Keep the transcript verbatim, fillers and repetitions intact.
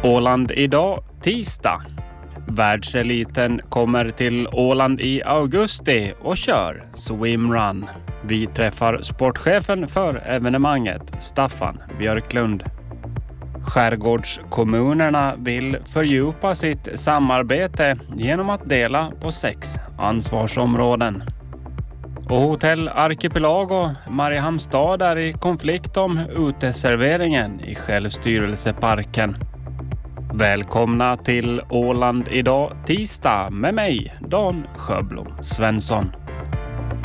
Åland idag, tisdag. Världseliten kommer till Åland i augusti och kör swimrun. Vi träffar sportchefen för evenemanget, Staffan Björklund. Skärgårdskommunerna vill fördjupa sitt samarbete genom att dela på sex ansvarsområden. Och Hotell Archipelago Mariehamnstad är i konflikt om uteserveringen i självstyrelseparken. Välkomna till Åland idag, tisdag med mig, Dan Sjöblom Svensson.